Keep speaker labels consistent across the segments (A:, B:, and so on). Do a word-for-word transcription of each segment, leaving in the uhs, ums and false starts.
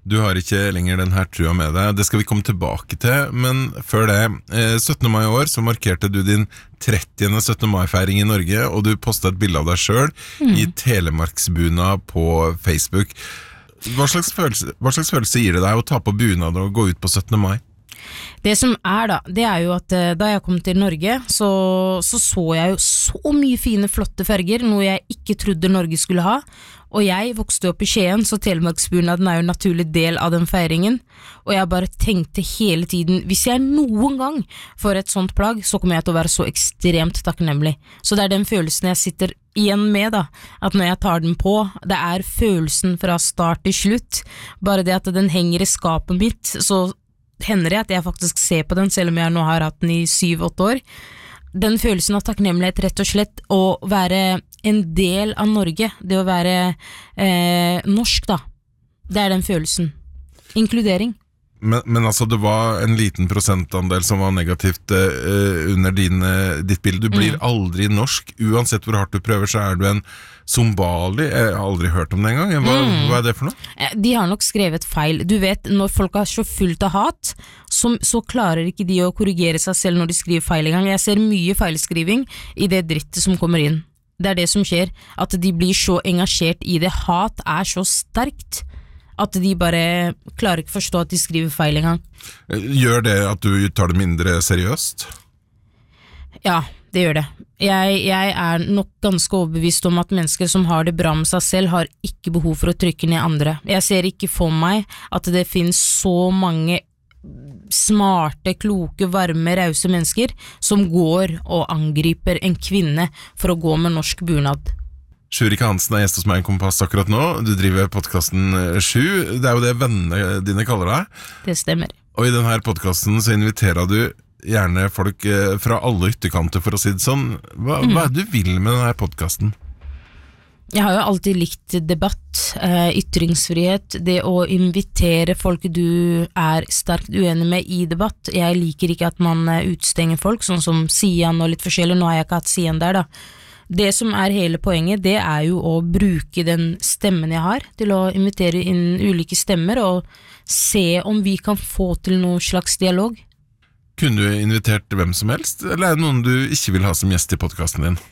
A: Du har ikke lenger den her trua med deg. Det skal vi komme tilbake til, men før det, eh, syttende mai i år så markerte du din trettiende syttende mai-feiring i Norge, og du postet et bilde av deg selv mm. i telemarksbuna på Facebook. Hva slags, følelse, hva slags følelse gir det deg å ta på bunad og gå ut på syttende mai?
B: Det som er da, det er jo at da jeg kom til Norge, så, så så jeg jo så mye fine, flotte farger, noe jeg ikke trodde Norge skulle ha. Og jeg vokste opp i Skien, så telemarksbunaden er jo en naturlig del av den feiringen. Og jeg bare tenkte hele tiden, hvis jeg noen gang får et sånt plagg, så kommer jeg til å være så ekstremt takknemlig. Så det er den følelsen jeg sitter igjen med da, at når jeg tar den på, det er følelsen fra start til slutt. Bare det at den henger i skapet mitt, så hender det at jeg faktisk ser på den, selv om jeg nå har hatt den i syv-åtte år. Den følelsen av takknemlighet, rett og slett, å være en del av Norge, det å være eh, norsk da, det er den følelsen. Inkludering.
A: Men, men altså, det var en liten prosentandel som var negativt uh, under din, uh, ditt bilde. Du blir mm. aldri norsk, uansett hvor hardt du prøver, så er du en Somali. Jeg har aldri hørt om det engang. Hva, mm. hva er det for noe?
B: De har nok skrevet feil. Du vet, når folk er så fullt av hat, så, så klarer ikke de å korrigere seg selv når de skriver feil en gang. Jeg ser mye feilskriving i det drittet som kommer inn. Det er det som skjer, at de blir så engasjert i det. Hat er så sterkt at de bare klarer ikke forstå at de skriver feil en gang.
A: Gjør det at du tar det mindre seriøst?
B: Ja, det gjør det. Jeg, jeg er nok ganske overbevist om at mennesker som har det bra med seg selv har ikke behov for å trykke ned andre. Jeg ser ikke for meg at det finnes så mange smarte, kloke, varme, rause mennesker som går og angriper en kvinne for å gå med norsk bunad.
A: Shurika Hansen er gjest hos meg i Kompass akkurat nå. Du driver podcasten sju. Det er jo det vennene dine kaller deg.
B: Det stemmer.
A: Og i denne podcasten så inviterer du gjerne folk fra alle ytterkanter, for å si det sånn. Hva, mm. hva er det du vil med denne podcasten?
B: Jeg har jo alltid likt debatt, ytringsfrihet, det å invitere folk du er sterkt uenig med i debatt. Jeg liker ikke at man utstenger folk, sånn som Sian og litt forskjellig. Nå har jeg ikke hatt Sian der da. Det som er hele poenget, det er jo å bruke den stemmen jeg har til å invitere inn ulike stemmer og se om vi kan få til noen slags dialog.
A: Kunne du invitert hvem som helst, eller er det noen du ikke vil ha som gjest i podcasten din?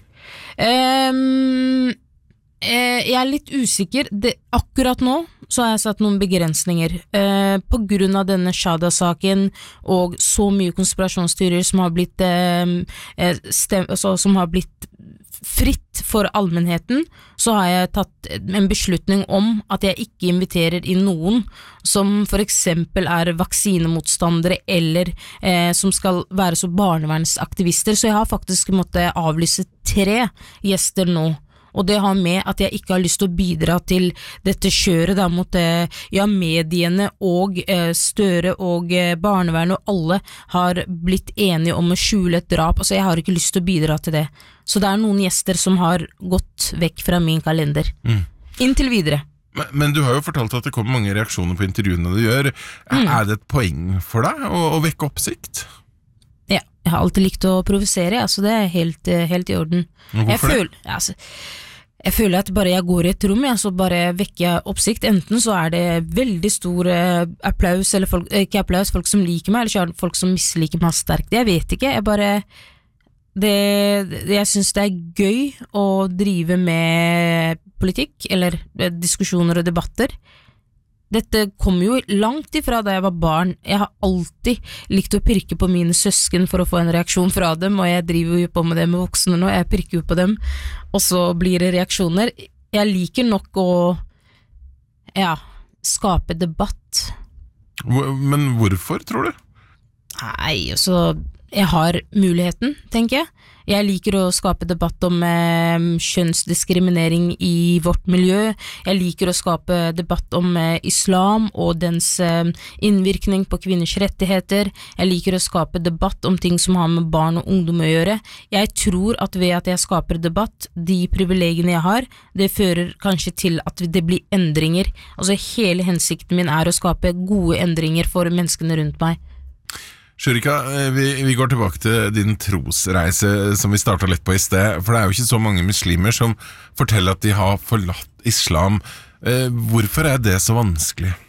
B: Um, eh, jeg er litt usikker. Det, akkurat nå så har jeg satt noen begrensninger. Eh, på grunn av denne Shada-saken og så mye konspirasjonsteorier som har blitt, eh, stem, altså, som har blitt fritt for allmennheten, så har jeg tatt en beslutning om at jeg ikke inviterer inn noen som for eksempel er vaksinemotstandere eller eh, som skal være så barnevernsaktivister, så jeg har faktisk måttet avlyse tre gjester nå. Og det har med at jeg ikke har lyst til å bidra til dette kjøret der mot eh, ja, mediene og eh, Støre og eh, barnevernet og alle har blitt enige om å skjule et drap. Altså jeg har ikke lyst til å bidra til det. Så det er noen gjester som har gått vekk fra min kalender. Mm. Inntil videre.
A: Men, men du har jo fortalt at det kommer mange reaksjoner på intervjuene du gjør. Mm. Er det et poeng for deg å, å vekke oppsikt?
B: Ja, jeg har alltid likt å provosere, altså det er helt, helt i orden.
A: Hvorfor
B: jeg føler,
A: det?
B: Altså, jeg føler at bare jeg går i et rom, ja, så bare vekker jeg oppsikt. Enten så er det veldig stor eh, applaus, eller folk, ikke applaus, folk som liker meg, eller så er det folk som misliker meg sterkt. Jeg vet ikke, jeg bare det, jeg synes det er gøy å drive med politikk, eller diskusjoner og debatter. Dette kom jo langt ifra da jeg var barn. Jeg har alltid likt å pirke på mine søsken for å få en reaksjon fra dem, og jeg driver jo på med det med voksne nå, jeg pirker jo på dem, og så blir det reaksjoner. Jeg liker nok å ja, skape debatt.
A: Men hvorfor, tror du?
B: Nei, altså, jeg har muligheten, tenker jeg. Jeg liker å skape debatt om eh, kjønnsdiskriminering i vårt miljø. Jeg liker å skape debatt om eh, islam og dens eh, innvirkning på kvinners rettigheter. Jeg liker å skape debatt om ting som har med barn og ungdom å gjøre. Jeg tror at ved at jeg skaper debatt, de privilegiene jeg har, det fører kanskje til at det blir endringer. Altså hele hensikten min er å skape gode endringer for menneskene rundt meg.
A: Shurika, vi, vi går tilbake til din trosreise som vi startet litt på i sted, for det er jo ikke så mange muslimer som forteller at de har forlatt islam. Hvorfor er det så vanskelig?